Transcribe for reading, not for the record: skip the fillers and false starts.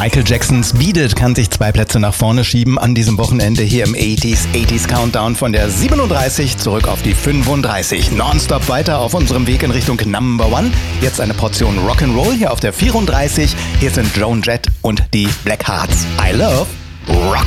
Michael Jacksons Beat It kann sich 2 Plätze nach vorne schieben an diesem Wochenende hier im 80s Countdown von der 37 zurück auf die 35. Nonstop weiter auf unserem Weg in Richtung Number One. Jetzt eine Portion Rock'n'Roll hier auf der 34. Hier sind Joan Jett und die Black Hearts. I love Rock.